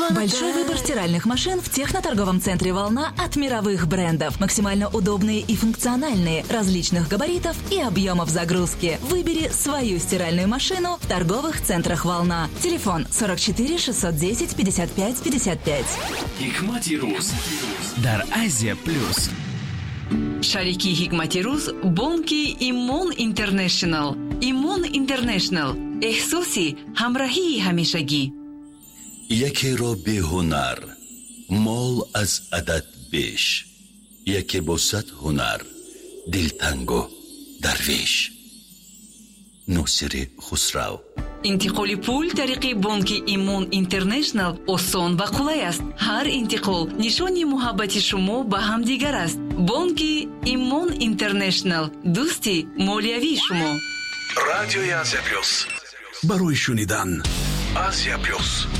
Большой выбор стиральных машин в техноторговом центре «Волна» от мировых брендов. Максимально удобные и функциональные, различных габаритов и объемов загрузки. Выбери свою стиральную машину в торговых центрах «Волна». Телефон 44 610 55 55. Hikmati Ruz дар Азия Плюс. Шарики Hikmati Ruz бонки Имон Интернешнл. Имон Интернешнл. احساسی همراهی همیشگی. یکی را به هنر، مال از عدد بیش. یکی با صد هنر، دلتنگ و درویش. ناصر خسرو. انتقال پول طریق بانک ایمون اینترنشنل آسان و قولای است. هر انتقال نشانی محبت شما به هم دیگر است. بانک ایمون اینترنشنل، دوستی مالیوی شما. رادیوی آسیا پلوس. برای شنیدن آسیا پلوس.